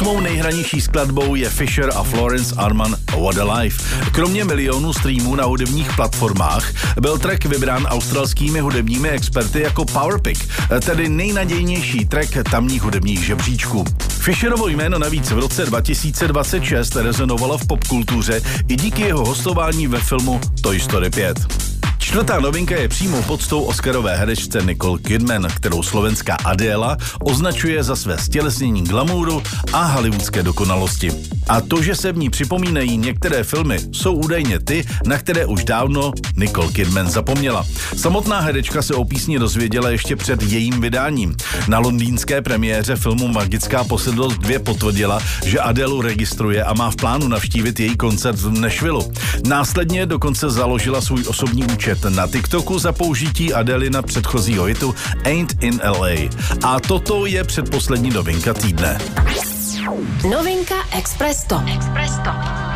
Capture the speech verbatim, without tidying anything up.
Mou nejhranější skladbou je Fisher a Florence Arman What a Life. Kromě milionů streamů na hudebních platformách byl track vybrán australskými hudebními experty jako Powerpick, tedy nejnadějnější track tamních hudebních žebříčků. Fisherovo jméno navíc v roce dva tisíce dvacet šest rezonovalo v popkultuře i díky jeho hostování ve filmu Toy Story pět. Čtvrtá novinka je přímou poctou oscarové herečce Nicole Kidman, kterou slovenská Adéla označuje za své stělesnění glamouru a hollywoodské dokonalosti. A to, že se v ní připomínají některé filmy, jsou údajně ty, na které už dávno Nicole Kidman zapomněla. Samotná herečka se o písni dozvěděla ještě před jejím vydáním. Na londýnské premiéře filmu Magická posedlost dva potvrdila, že Adélu registruje a má v plánu navštívit její koncert v Nashvillu. Následně dokonce založila svůj osobní účet na TikToku za použití Adélina předchozího hitu Ain't in L A. A toto je předposlední novinka týdne. Novinka Express Stop. Express Stop.